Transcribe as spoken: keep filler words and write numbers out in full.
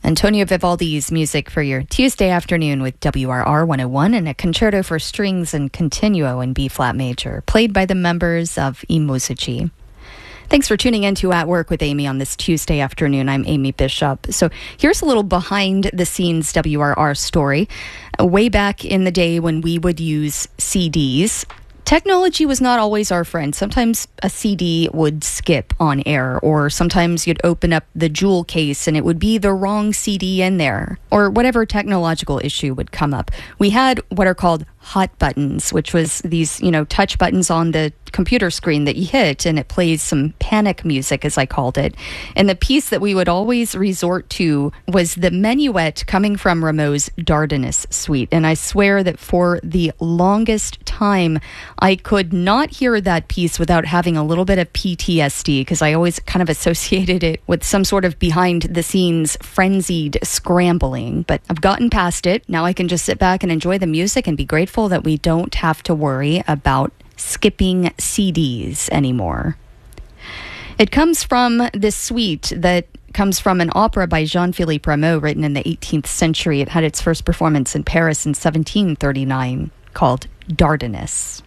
Antonio Vivaldi's music for your Tuesday afternoon with W R R one oh one and a concerto for strings and continuo in B-flat major, played by the members of I Musici. Thanks for tuning in to At Work with Amy on this Tuesday afternoon. I'm Amy Bishop. So here's a little behind-the-scenes W R R story. Way back in the day when we would use C Ds, technology was not always our friend. Sometimes a C D would skip on air, or sometimes you'd open up the jewel case and it would be the wrong C D in there, or whatever technological issue would come up. We had what are called hot buttons, which was these, you know, touch buttons on the computer screen that you hit and it plays some panic music, as I called it. And the piece that we would always resort to was the minuet coming from Rameau's Dardanus suite. And I swear that for the longest time, I could not hear that piece without having a little bit of P T S D, because I always kind of associated it with some sort of behind-the-scenes frenzied scrambling. But I've gotten past it. Now I can just sit back and enjoy the music and be grateful that we don't have to worry about skipping C Ds anymore. It comes from this suite that comes from an opera by Jean-Philippe Rameau written in the eighteenth century. It had its first performance in Paris in seventeen thirty-nine, called Dardanus.